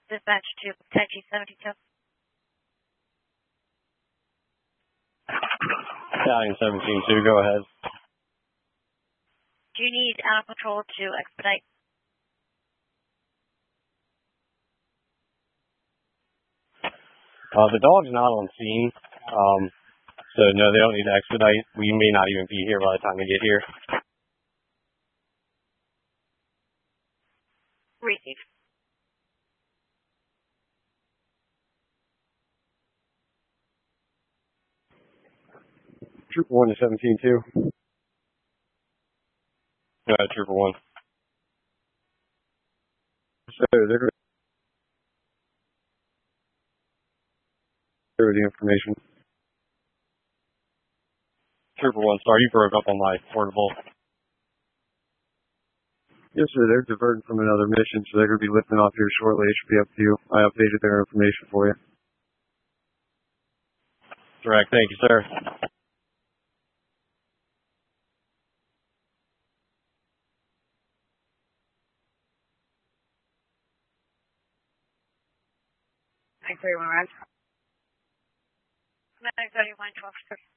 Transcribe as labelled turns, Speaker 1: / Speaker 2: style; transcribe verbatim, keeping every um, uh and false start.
Speaker 1: Dispatch to Tachi seventy-two.
Speaker 2: Battalion seventeen two, go ahead.
Speaker 1: Do you need animal control to expedite?
Speaker 2: Uh, the dog's not on scene, um, so no, they don't need to expedite. We may not even be here by the time they get here.
Speaker 1: Receive.
Speaker 2: Trooper one to seventeen two. Go ahead, Trooper one. So they're going to the information. Trooper one, sorry, you broke up on my portable. Yes, sir, they're diverting from another mission, so they're going to be lifting off here shortly. It should be up to you. I updated their information for you. Direct, thank you, sir.
Speaker 1: nine thirty-one, right? nine thirty-one, twelve.